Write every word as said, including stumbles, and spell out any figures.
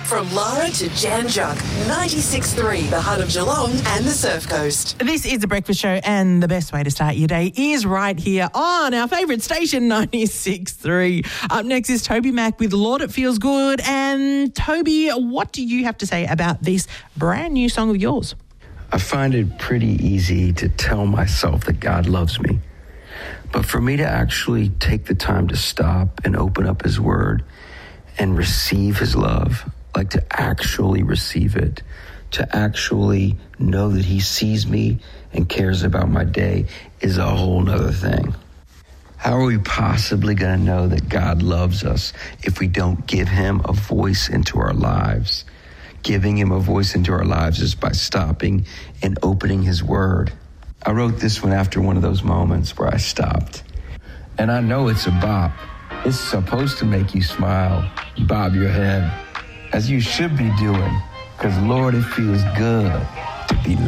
From Lara to Jan Juck, ninety-six point three, the heart of Geelong and the Surf Coast. This is The Breakfast Show, and the best way to start your day is right here on our favourite station, ninety-six point three. Up next is Toby Mac with Lord It Feels Good. And Toby, what do you have to say about this brand new song of yours? I find it pretty easy to tell myself that God loves me. But for me to actually take the time to stop and open up his word and receive his love, like to actually receive it, to actually know that he sees me and cares about my day is a whole nother thing. How are we possibly going to know that God loves us if we don't give him a voice into our lives? Giving him a voice into our lives is by stopping and opening his word. I wrote this one after one of those moments where I stopped. And I know it's a bop. It's supposed to make you smile, bob your head, as you should be doing, because Lord, it feels good.